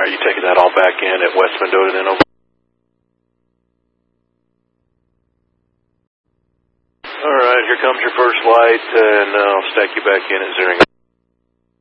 Are you taking that all back in at West Mendota then? Over? All right, here comes your first light, and I'll stack you back in at 0.